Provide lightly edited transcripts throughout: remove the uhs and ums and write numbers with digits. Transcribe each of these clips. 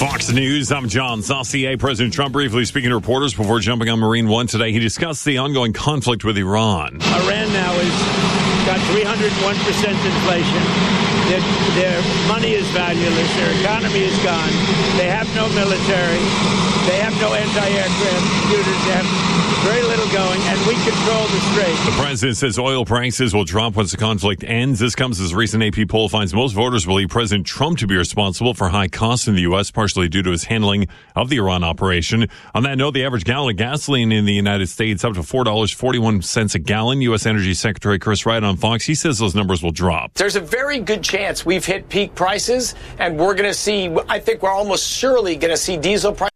Fox News, I'm John Saucier. President Trump briefly speaking to reporters before jumping on Marine One today. He discussed the ongoing conflict with Iran. Iran now has got 301% inflation. Their money is valueless. Their economy is gone. They have no military. They have no anti-aircraft computers. They have very little going, and we control the strait. The president says oil prices will drop once the conflict ends. This comes as a recent AP poll finds most voters believe President Trump to be responsible for high costs in the U.S., partially due to his handling of the Iran operation. On that note, the average gallon of gasoline in the United States up to $4.41 a gallon. U.S. Energy Secretary Chris Wright on Fox, he says those numbers will drop. There's a very good chance we've hit peak prices, and we're going to see, I think we're almost surely going to see diesel prices.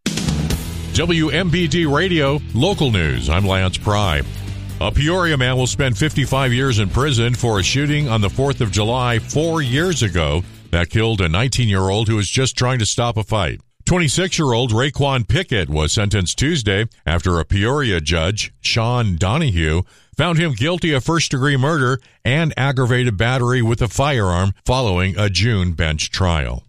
WMBD Radio, local news. I'm Lance Pry. A Peoria man will spend 55 years in prison for a shooting on the 4th of July 4 years ago that killed a 19-year-old who was just trying to stop a fight. 26-year-old Raekwon Pickett was sentenced Tuesday after a Peoria judge, Sean Donahue, found him guilty of first-degree murder and aggravated battery with a firearm following a June bench trial.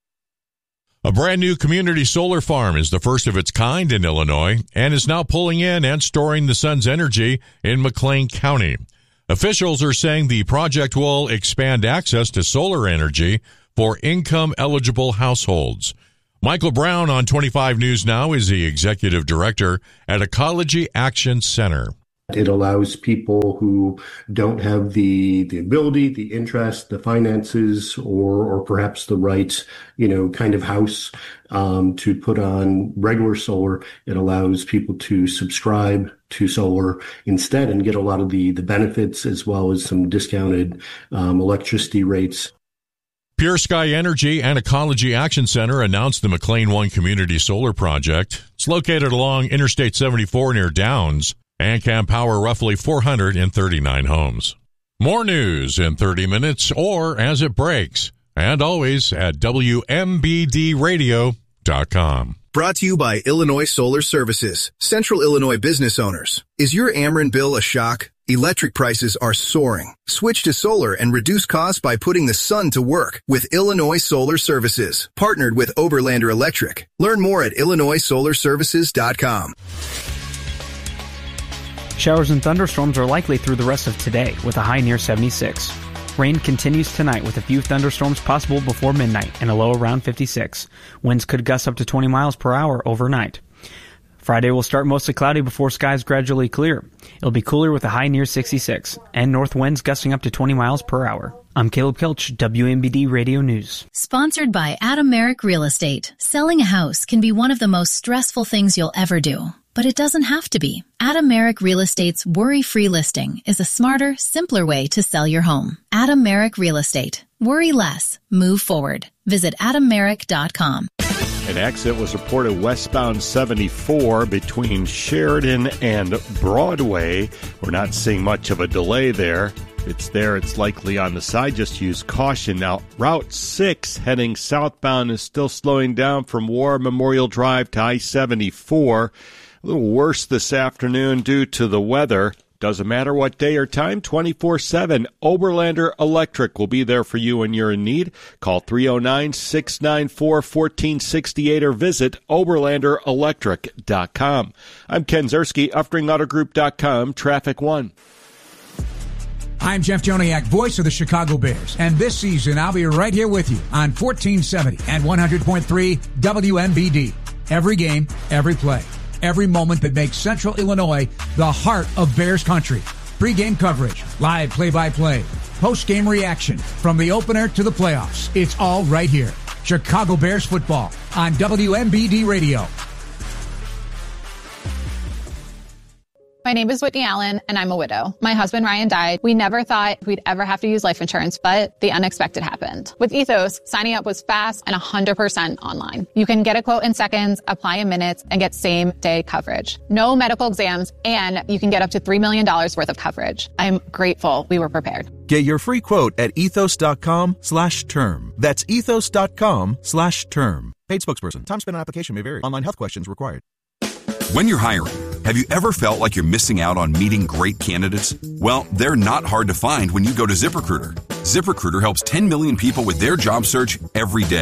A brand new community solar farm is the first of its kind in Illinois and is now pulling in and storing the sun's energy in McLean County. Officials are saying the project will expand access to solar energy for income-eligible households. Michael Brown on 25 News Now is the executive director at Ecology Action Center. It allows people who don't have the ability, the interest, the finances, or perhaps the right, kind of house to put on regular solar. It allows people to subscribe to solar instead and get a lot of the benefits as well as some discounted electricity rates. Pure Sky Energy and Ecology Action Center announced the McLean One Community Solar Project. It's located along Interstate 74 near Downs and can power roughly 439 homes. More news in 30 minutes or as it breaks, and always at WMBDradio.com. Brought to you by Illinois Solar Services, Central Illinois business owners. Is your Ameren bill a shock? Electric prices are soaring. Switch to solar and reduce costs by putting the sun to work with Illinois Solar Services, partnered with Oberlander Electric. Learn more at IllinoisSolarServices.com. Showers and thunderstorms are likely through the rest of today, with a high near 76. Rain continues tonight with a few thunderstorms possible before midnight and a low around 56. Winds could gust up to 20 miles per hour overnight. Friday will start mostly cloudy before skies gradually clear. It'll be cooler with a high near 66, and north winds gusting up to 20 miles per hour. I'm Caleb Kelch, WMBD Radio News. Sponsored by Adam Merrick Real Estate. Selling a house can be one of the most stressful things you'll ever do. But it doesn't have to be. Adam Merrick Real Estate's worry-free listing is a smarter, simpler way to sell your home. Adam Merrick Real Estate. Worry less. Move forward. Visit AdamMerrick.com. An accident was reported westbound 74 between Sheridan and Broadway. We're not seeing much of a delay there. It's there. It's likely on the side. Just use caution. Now, Route 6 heading southbound is still slowing down from War Memorial Drive to I-74. A little worse this afternoon due to the weather. Doesn't matter what day or time, 24/7. Oberlander Electric will be there for you when you're in need. Call 309-694-1468 or visit OberlanderElectric.com. I'm Ken Zerski, UffringAutoGroup.com, Traffic One. I'm Jeff Joniak, voice of the Chicago Bears, and this season I'll be right here with you on 1470 and 100.3 WMBD. Every game, every play. Every moment that makes Central Illinois the heart of Bears country. Pre-game coverage, live play-by-play, post-game reaction, from the opener to the playoffs. It's all right here. Chicago Bears football on WMBD Radio. My name is Whitney Allen, and I'm a widow. My husband, Ryan, died. We never thought we'd ever have to use life insurance, but the unexpected happened. With Ethos, signing up was fast and 100% online. You can get a quote in seconds, apply in minutes, and get same-day coverage. No medical exams, and you can get up to $3 million worth of coverage. I'm grateful we were prepared. Get your free quote at ethos.com/term. That's ethos.com/term. Paid spokesperson. Time spent on application may vary. Online health questions required. When you're hiring, have you ever felt like you're missing out on meeting great candidates? Well, they're not hard to find when you go to ZipRecruiter. ZipRecruiter helps 10 million people with their job search every day.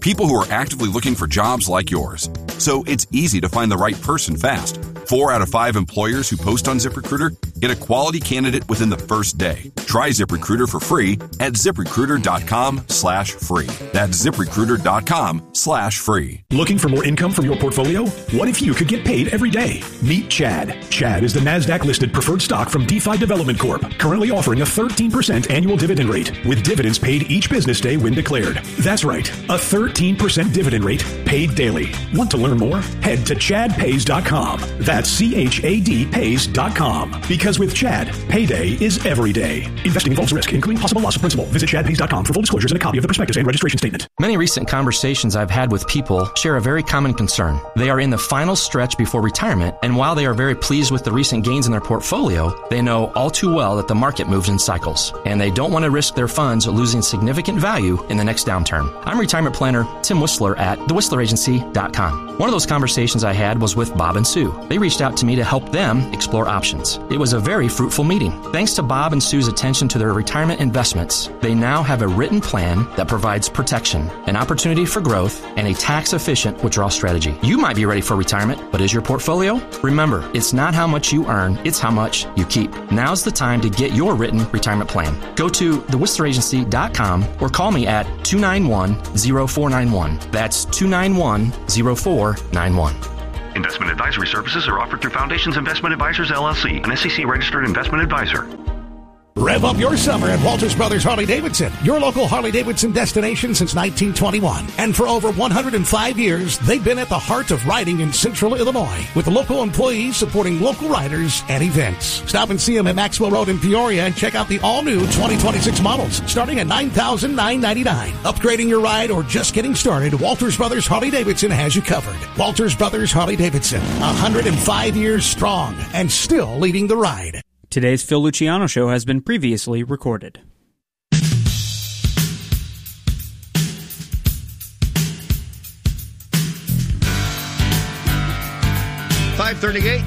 People who are actively looking for jobs like yours. So it's easy to find the right person fast. 4 out of 5 employers who post on ZipRecruiter get a quality candidate within the first day. Try ZipRecruiter for free at ZipRecruiter.com/free. That's ZipRecruiter.com/free. Looking for more income from your portfolio? What if you could get paid every day? Meet Chad. Chad is the NASDAQ-listed preferred stock from DeFi Development Corp., currently offering a 13% annual dividend rate, with dividends paid each business day when declared. That's right, a 13% dividend rate paid daily. Want to learn more? Head to ChadPays.com. That's ChadPays.com. Because with Chad, payday is every day. Investing involves risk, including possible loss of principal. Visit ChadPays.com for full disclosures and a copy of the prospectus and registration statement. Many recent conversations I've had with people share a very common concern. They are in the final stretch before retirement, and while they are very pleased with the recent gains in their portfolio, they know all too well that the market moves in cycles, and they don't want to risk their funds losing significant value in the next downturn. I'm retirement planner Tim Whistler at thewhistleragency.com. One of those conversations I had was with Bob and Sue. They reached out to me to help them explore options. It was a very fruitful meeting. Thanks to Bob and Sue's attention to their retirement investments, they now have a written plan that provides protection, an opportunity for growth, and a tax-efficient withdrawal strategy. You might be ready for retirement, but is your portfolio? Remember, it's not how much you earn, it's how much you keep. Now's the time to get your written retirement plan. Go to thewhistleragency.com or call me at 291-0491. That's 291-0491. Investment advisory services are offered through Foundations Investment Advisors, LLC, an SEC-registered investment advisor. Rev up your summer at Walters Brothers Harley-Davidson, your local Harley-Davidson destination since 1921. And for over 105 years, they've been at the heart of riding in Central Illinois, with local employees supporting local riders and events. Stop and see them at Maxwell Road in Peoria and check out the all-new 2026 models, starting at $9,999. Upgrading your ride or just getting started, Walters Brothers Harley-Davidson has you covered. Walters Brothers Harley-Davidson, 105 years strong and still leading the ride. Today's Phil Luciano Show has been previously recorded. 538.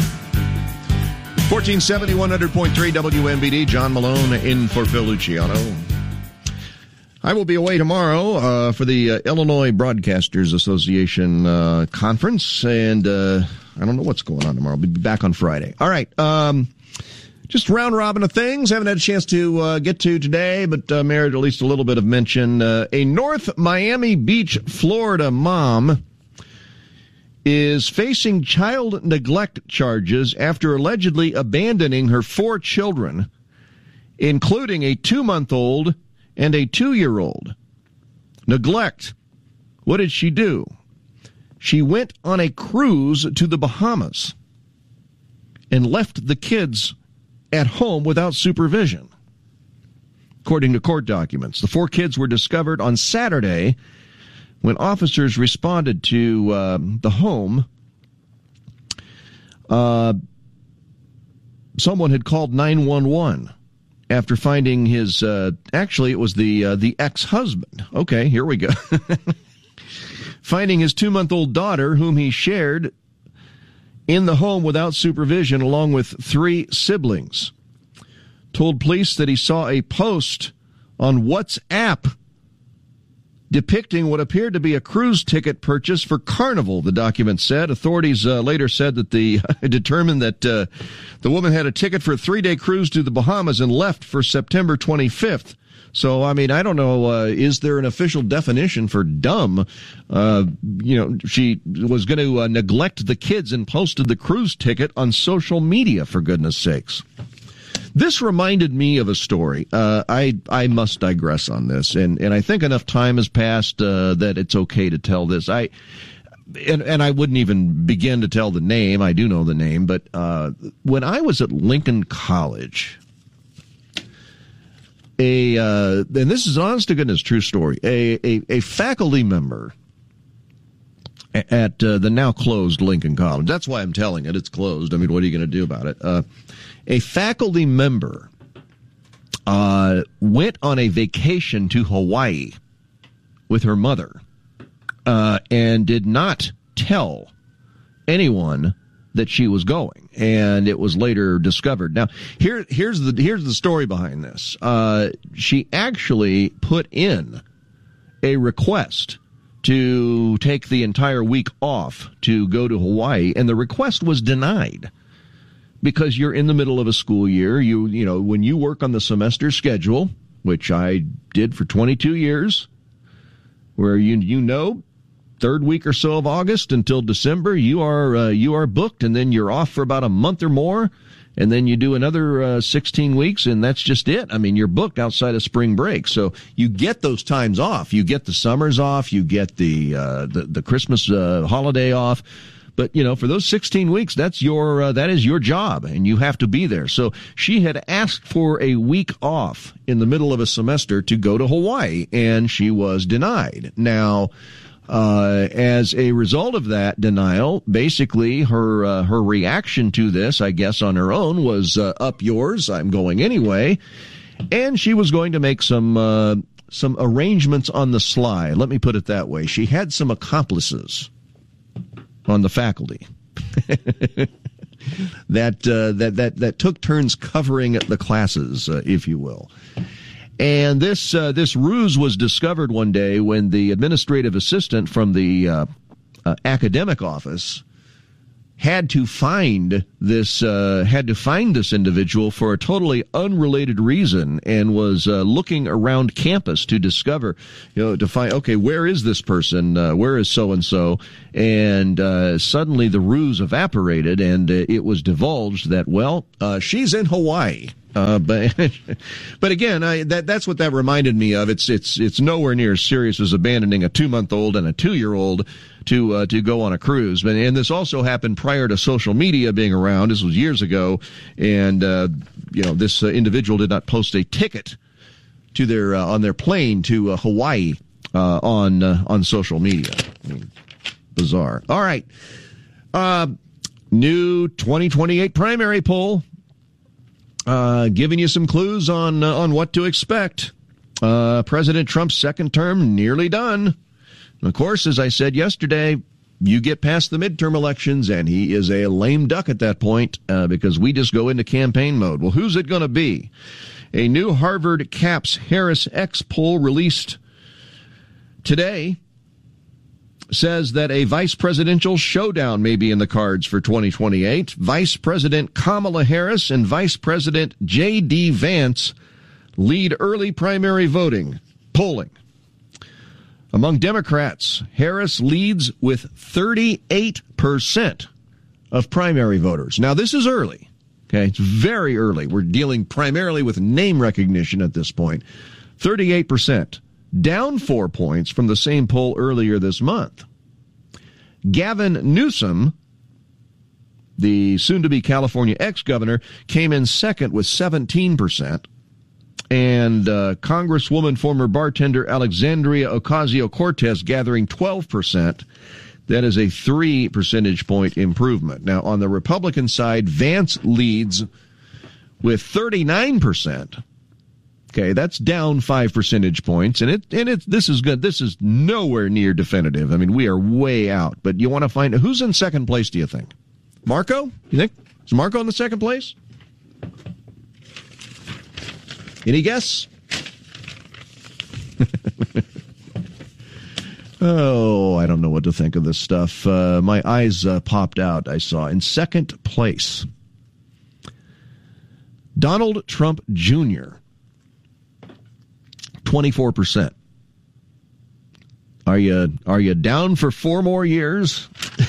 1470, 100.3 WMBD. John Malone in for Phil Luciano. I will be away tomorrow for the Illinois Broadcasters Association conference, and I don't know what's going on tomorrow. I'll be back on Friday. All right. Just round robin of things. Haven't had a chance to get to today, but merit at least a little bit of mention. A North Miami Beach, Florida mom is facing child neglect charges after allegedly abandoning her 4 children, including a 2-month-old and a 2-year-old. Neglect. What did she do? She went on a cruise to the Bahamas and left the kids at home without supervision. According to court documents, the 4 kids were discovered on Saturday when officers responded to the home. Someone had called 911 after finding his, actually it was the ex-husband. Okay, here we go. Finding his 2-month-old daughter, whom he shared in the home without supervision, along with 3 siblings. Told police that he saw a post on WhatsApp depicting what appeared to be a cruise ticket purchase for Carnival, the document said. Authorities later said that determined that the woman had a ticket for a 3-day cruise to the Bahamas and left for September 25th. So, I mean, I don't know, is there an official definition for dumb? She was going to neglect the kids and posted the cruise ticket on social media, for goodness sakes. This reminded me of a story. I must digress on this, and I think enough time has passed that it's okay to tell this. I wouldn't even begin to tell the name. I do know the name, but when I was at Lincoln College, and this is honest to goodness true story, a faculty member at the now closed Lincoln College. That's why I'm telling it. It's closed. I mean, what are you going to do about it? A faculty member went on a vacation to Hawaii with her mother and did not tell anyone that she was going, and it was later discovered. Now, here's the story behind this. She actually put in a request to take the entire week off to go to Hawaii, and the request was denied because you're in the middle of a school year. You know, when you work on the semester schedule, which I did for 22 years, where you know, third week or so of August until December, you are booked, and then you're off for about a month or more, and then you do another 16 weeks, and that's just it. I mean, you're booked outside of spring break, so you get those times off. You get the summers off. You get the Christmas holiday off. But, you know, for those 16 weeks, that is your job, and you have to be there. So she had asked for a week off in the middle of a semester to go to Hawaii, and she was denied. Now, as a result of that denial, basically her reaction to this, I guess on her own, was up yours, I'm going anyway. And she was going to make some arrangements on the sly. Let me put it that way. She had some accomplices on the faculty that took turns covering the classes, if you will. And this ruse was discovered one day when the administrative assistant from the academic office had to find this individual for a totally unrelated reason, and was looking around campus to discover, to find, okay, where is this person? Where is so and so? And suddenly the ruse evaporated, and it was divulged that she's in Hawaii. But again, that's what that reminded me of. It's nowhere near as serious as abandoning a 2-month-old and a 2-year-old to go on a cruise. And this also happened prior to social media being around. This was years ago, and this individual did not post a ticket to their on their plane to Hawaii on social media. I mean, bizarre. All right, new 2028 primary poll. Giving you some clues on what to expect. President Trump's second term nearly done. And of course, as I said yesterday, you get past the midterm elections, and he is a lame duck at that point because we just go into campaign mode. Well, who's it going to be? A new Harvard Capps Harris X poll released today says that a vice presidential showdown may be in the cards for 2028. Vice President Kamala Harris and Vice President J.D. Vance lead early primary polling. Among Democrats, Harris leads with 38% of primary voters. Now, this is early. Okay, it's very early. We're dealing primarily with name recognition at this point. 38%. Down 4 points from the same poll earlier this month. Gavin Newsom, the soon-to-be California ex-governor, came in second with 17%. And Congresswoman, former bartender Alexandria Ocasio-Cortez gathering 12%. That is a 3 percentage point improvement. Now, on the Republican side, Vance leads with 39%. Okay, that's down 5 percentage points, and this is good. This is nowhere near definitive. I mean, we are way out. But you want to find who's in second place? Do you think Marco? You think is Marco in the second place? Any guess? Oh, I don't know what to think of this stuff. My eyes popped out. I saw in second place Donald Trump Jr. 24%. Are you down for 4 more years?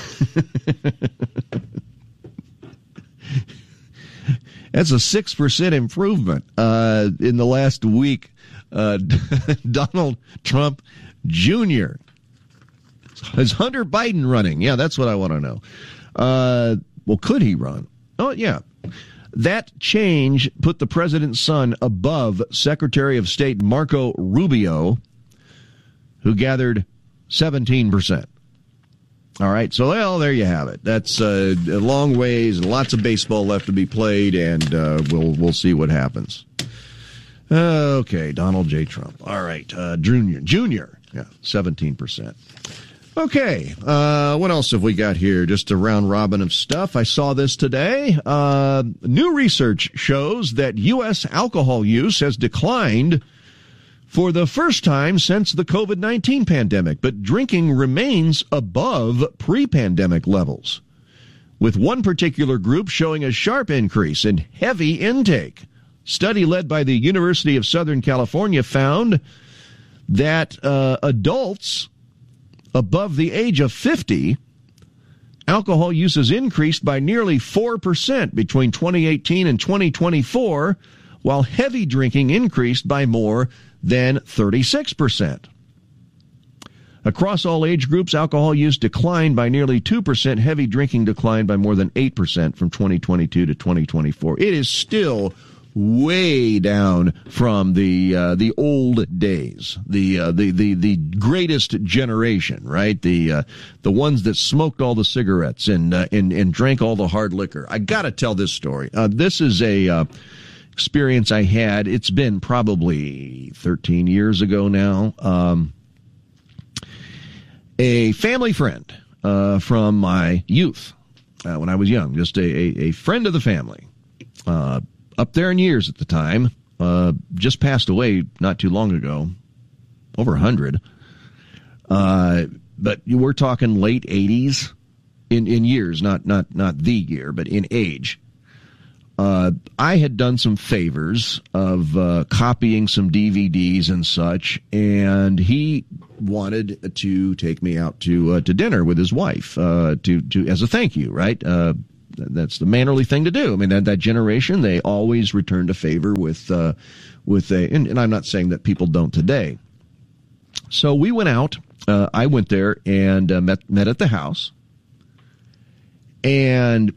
That's a 6% improvement in the last week. Donald Trump Jr. Is Hunter Biden running? Yeah, that's what I want to know. Well, could he run? Oh, yeah. That change put the president's son above Secretary of State Marco Rubio, who gathered 17%. All right, so there you have it. That's a long ways and lots of baseball left to be played, and we'll see what happens. Okay, Donald J. Trump. All right, Junior, yeah, 17%. Okay, what else have we got here? Just a round robin of stuff. I saw this today. New research shows that U.S. alcohol use has declined for the first time since the COVID-19 pandemic, but drinking remains above pre-pandemic levels, with one particular group showing a sharp increase in heavy intake. Study led by the University of Southern California found that adults above the age of 50, alcohol use has increased by nearly 4% between 2018 and 2024, while heavy drinking increased by more than 36%. Across all age groups, alcohol use declined by nearly 2%. Heavy drinking declined by more than 8% from 2022 to 2024. It is still way down from the old days, the greatest generation, right? The ones that smoked all the cigarettes and drank all the hard liquor. I got to tell this story. This is a experience I had. It's been probably 13 years ago now. A family friend from my youth, when I was young, just a friend of the family, up there in years at the time, just passed away not too long ago, over 100. But we're talking late 80s in years, not the year, but in age. I had done some favors of copying some DVDs and such, and he wanted to take me out to dinner with his wife to as a thank you, right? That's the mannerly thing to do. I mean, that generation, they always returned a favor with and I'm not saying that people don't today. So we went out. I went there and met at the house, and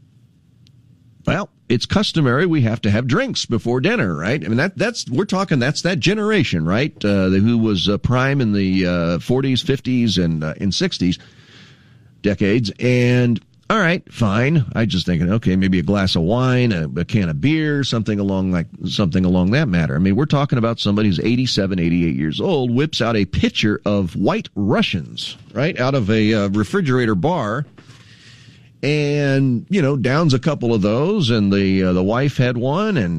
well, it's customary we have to have drinks before dinner, right? I mean, that's that generation, right? Who was prime in the 40s, 50s, and 60s decades. And all right, fine. I just thinking, okay, maybe a glass of wine, a can of beer, something along that matter. I mean, we're talking about somebody who's 87, 88 years old, whips out a pitcher of White Russians, right, out of a refrigerator bar. And, downs a couple of those, and the wife had one, and,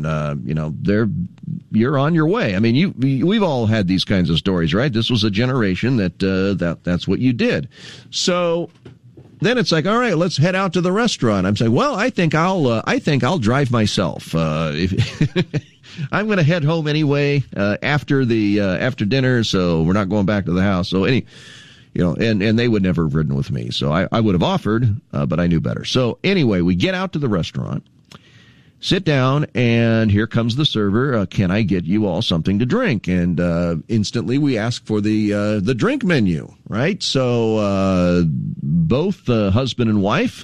you're on your way. I mean, we've all had these kinds of stories, right? This was a generation that's what you did. So then it's like, all right, let's head out to the restaurant. I'm saying, well, I think I'll drive myself. I'm going to head home anyway, after dinner, so we're not going back to the house. So and they would never have ridden with me. So I would have offered, but I knew better. So anyway, we get out to the restaurant, sit down, and here comes the server. Can I get you all something to drink? And instantly we ask for the drink menu, right? So both the husband and wife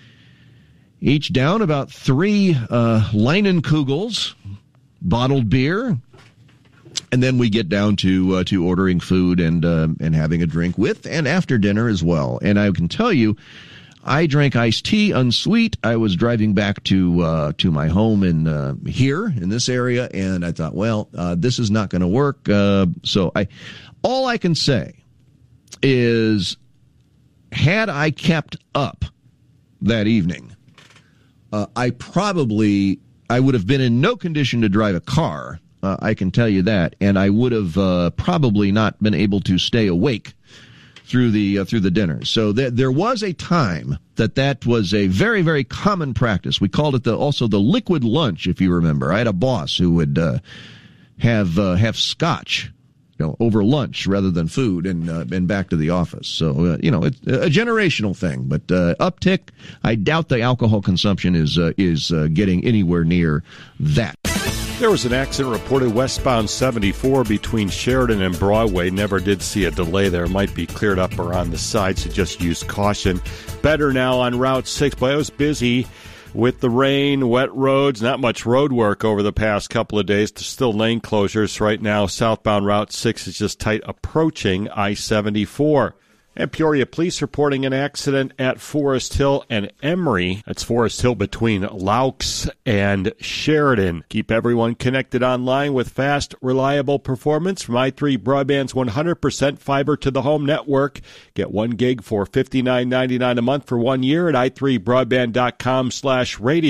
each down about 3 Leinenkugels, bottled beer. And then we get down to ordering food and having a drink with and after dinner as well. And I can tell you, I drank iced tea unsweet. I was driving back to my home here in this area, and I thought, well, this is not going to work. So all I can say is, had I kept up that evening, I would have been in no condition to drive a car. I can tell you that, and I would have probably not been able to stay awake through the dinner. So there was a time that was a very, very common practice. We called it also the liquid lunch, if you remember. I had a boss who would have scotch, over lunch rather than food, and back to the office. So it's a generational thing. But uptick, I doubt the alcohol consumption is getting anywhere near that. There was an accident reported westbound 74 between Sheridan and Broadway. Never did see a delay there. Might be cleared up or on the side, so just use caution. Better now on Route 6. Boy, it was busy with the rain, wet roads, not much road work over the past couple of days. There's still lane closures right now. Southbound Route 6 is just tight approaching I-74. And Peoria police reporting an accident at Forest Hill and Emery. That's Forest Hill between Laux and Sheridan. Keep everyone connected online with fast, reliable performance from i3 Broadband's 100% fiber to the home network. Get 1 gig for $59.99 a month for 1 year at i3broadband.com/radio.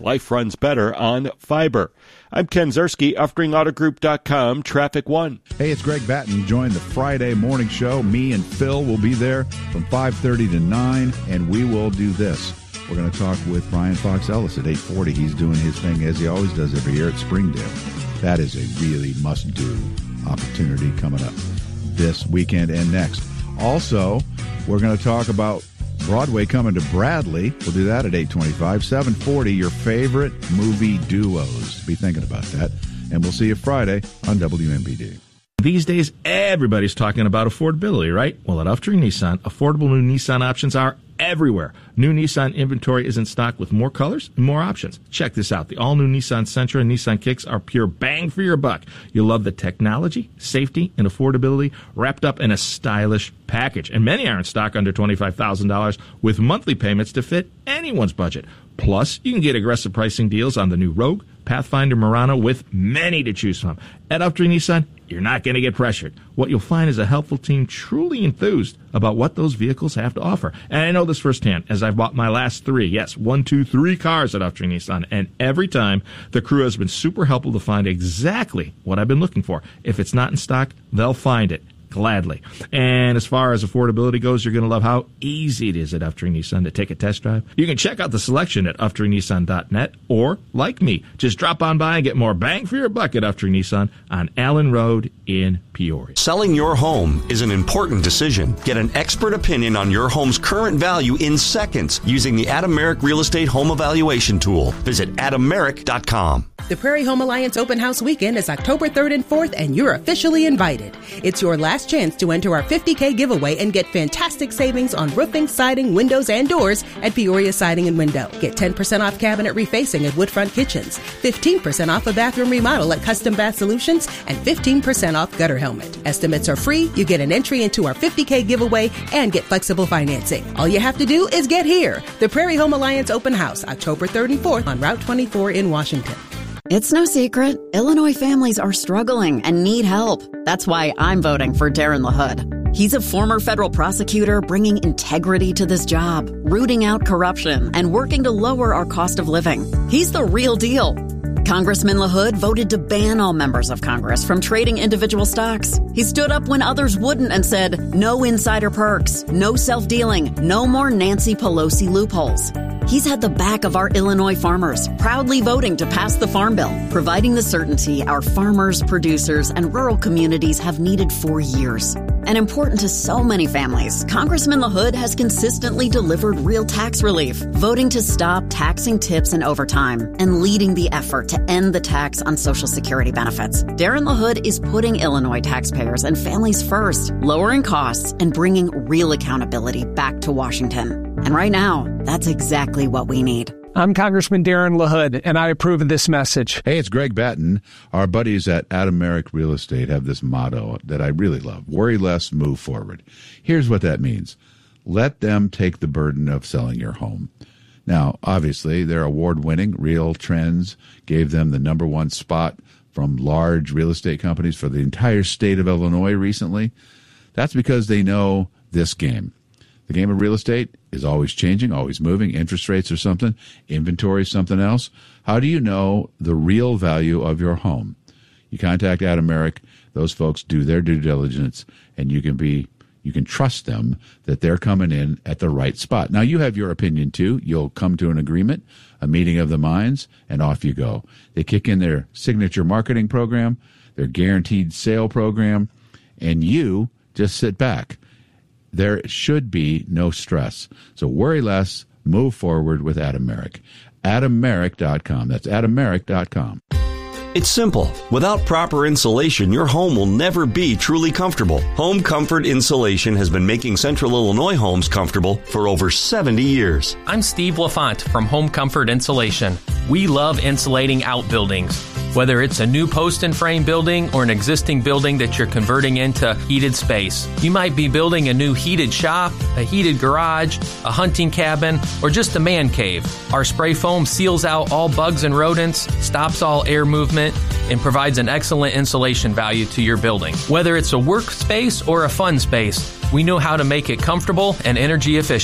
Life runs better on fiber. I'm Ken Zerski, UffringAutoGroup.com, Traffic One. Hey, it's Greg Batten. Join the Friday morning show. Me and Phil will be there from 5:30 to 9, and we will do this. We're going to talk with Brian Fox Ellis at 8:40. He's doing his thing as he always does every year at Springdale. That is a really must-do opportunity coming up this weekend and next. Also, we're going to talk about Broadway coming to Bradley. We'll do that at 8:25. 7:40, your favorite movie duos. Be thinking about that. And we'll see you Friday on WMBD. These days, everybody's talking about affordability, right? Well, at Uptree Nissan, affordable new Nissan options are everywhere. New Nissan inventory is in stock with more colors and more options. Check this out. The all-new Nissan Sentra and Nissan Kicks are pure bang for your buck. You'll love the technology, safety, and affordability wrapped up in a stylish package. And many are in stock under $25,000 with monthly payments to fit anyone's budget. Plus, you can get aggressive pricing deals on the new Rogue, Pathfinder, Murano, with many to choose from. At Uptree Nissan, you're not going to get pressured. What you'll find is a helpful team truly enthused about what those vehicles have to offer. And I know this firsthand, as I've bought my last three cars at Uptree Nissan. And every time, the crew has been super helpful to find exactly what I've been looking for. If it's not in stock, they'll find it. Gladly. And as far as affordability goes, you're going to love how easy it is at Uptree Nissan to take a test drive. You can check out the selection at UptreeNissan.net, or, like me, just drop on by and get more bang for your buck at Uptree Nissan on Allen Road in Peoria. Selling your home is an important decision. Get an expert opinion on your home's current value in seconds using the Adam Merrick Real Estate Home Evaluation Tool. Visit AdamMerrick.com. The Prairie Home Alliance Open House Weekend is October 3rd and 4th, and you're officially invited. It's your last chance to enter our $50K giveaway and get fantastic savings on roofing, siding, windows, and doors at Peoria Siding and Window. Get 10% off cabinet refacing at Woodfront Kitchens, 15% off a bathroom remodel at Custom Bath Solutions, and 15% off gutter helmet. Estimates are free. You get an entry into our $50K giveaway and get flexible financing. All you have to do is get here. The Prairie Home Alliance Open House, October 3rd and 4th on Route 24 in Washington. It's no secret, Illinois families are struggling and need help. That's why I'm voting for Darren LaHood. He's a former federal prosecutor bringing integrity to this job, rooting out corruption, and working to lower our cost of living. He's the real deal. Congressman LaHood voted to ban all members of Congress from trading individual stocks. He stood up when others wouldn't and said, no insider perks, no self-dealing, no more Nancy Pelosi loopholes. He's had the back of our Illinois farmers, proudly voting to pass the Farm Bill, providing the certainty our farmers, producers, and rural communities have needed for years. And important to so many families, Congressman LaHood has consistently delivered real tax relief, voting to stop taxing tips and overtime, and leading the effort to end the tax on Social Security benefits. Darren LaHood is putting Illinois taxpayers and families first, lowering costs, and bringing real accountability back to Washington. And right now, that's exactly what we need. I'm Congressman Darren LaHood, and I approve of this message. Hey, it's Greg Batten. Our buddies at Adam Merrick Real Estate have this motto that I really love. Worry less, move forward. Here's what that means. Let them take the burden of selling your home. Now, obviously, their award-winning Real Trends gave them the number one spot from large real estate companies for the entire state of Illinois recently. That's because they know this game. The game of real estate is always changing, always moving. Interest rates are something. Inventory is something else. How do you know the real value of your home? You contact Adam Merrick. Those folks do their due diligence, and you can trust them that they're coming in at the right spot. Now, you have your opinion, too. You'll come to an agreement, a meeting of the minds, and off you go. They kick in their signature marketing program, their guaranteed sale program, and you just sit back. There should be no stress. So worry less, move forward with Adam Merrick. AdamMerrick.com. That's AdamMerrick.com. It's simple. Without proper insulation, your home will never be truly comfortable. Home Comfort Insulation has been making Central Illinois homes comfortable for over 70 years. I'm Steve LaFont from Home Comfort Insulation. We love insulating outbuildings. Whether it's a new post and frame building or an existing building that you're converting into heated space. You might be building a new heated shop, a heated garage, a hunting cabin, or just a man cave. Our spray foam seals out all bugs and rodents, stops all air movement, and provides an excellent insulation value to your building. Whether it's a workspace or a fun space, we know how to make it comfortable and energy efficient.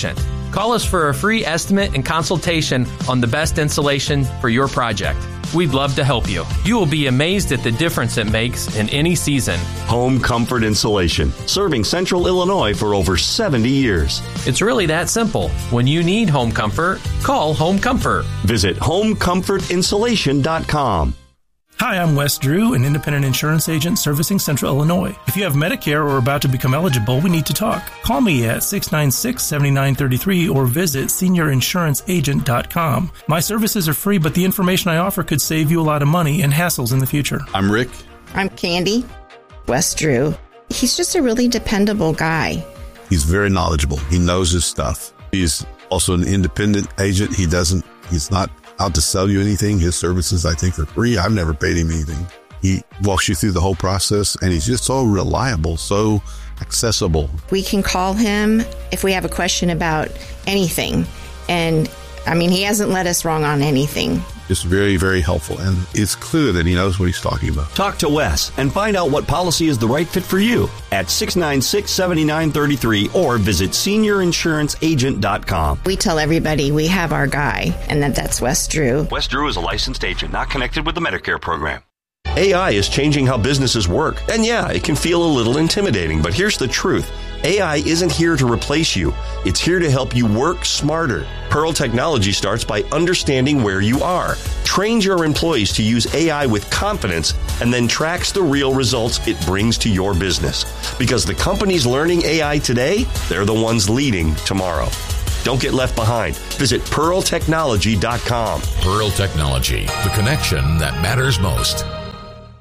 Call us for a free estimate and consultation on the best insulation for your project. We'd love to help you. You will be amazed at the difference it makes in any season. Home Comfort Insulation, serving Central Illinois for over 70 years. It's really that simple. When you need home comfort, call Home Comfort. Visit homecomfortinsulation.com. Hi, I'm Wes Drew, an independent insurance agent servicing Central Illinois. If you have Medicare or are about to become eligible, we need to talk. Call me at 696-7933 or visit seniorinsuranceagent.com. My services are free, but the information I offer could save you a lot of money and hassles in the future. I'm Rick. I'm Candy. Wes Drew. He's just a really dependable guy. He's very knowledgeable. He knows his stuff. He's also an independent agent. He's not out to sell you anything. His services, I think, are free. I've never paid him anything. He walks you through the whole process, and he's just so reliable, so accessible. We can call him if we have a question about anything. And, he hasn't led us wrong on anything. Just very, very helpful. And it's clear that he knows what he's talking about. Talk to Wes and find out what policy is the right fit for you at 696-7933 or visit seniorinsuranceagent.com. We tell everybody we have our guy, and that's Wes Drew. Wes Drew is a licensed agent, not connected with the Medicare program. AI is changing how businesses work. And yeah, it can feel a little intimidating, but here's the truth. AI isn't here to replace you. It's here to help you work smarter. Pearl Technology starts by understanding where you are, trains your employees to use AI with confidence, and then tracks the real results it brings to your business. Because the companies learning AI today, they're the ones leading tomorrow. Don't get left behind. Visit pearltechnology.com. Pearl Technology, the connection that matters most.